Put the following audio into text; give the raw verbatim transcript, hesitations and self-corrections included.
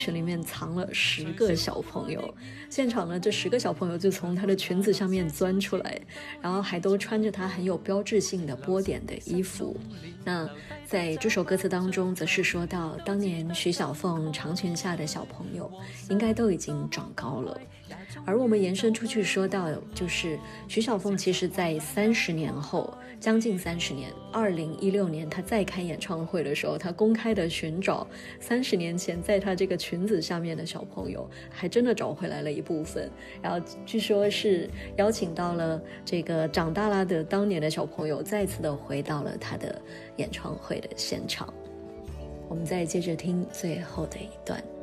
里面藏了十个小朋友，现场呢，这十个小朋友就从她的裙子上面钻出来，然后还都穿着她很有标志性的波点的衣服。那在这首歌词当中，则是说到当年徐小凤长裙下的小朋友应该都已经长高了。而我们延伸出去说到，就是徐小凤其实在三十年后，将近三十年，二零一六年她再开演唱会的时候，她公开的寻找三十年前在她这个裙子下面的小朋友，还真的找回来了一部分。然后据说是邀请到了这个长大了的当年的小朋友，再次的回到了她的演唱会的现场。我们再接着听最后的一段。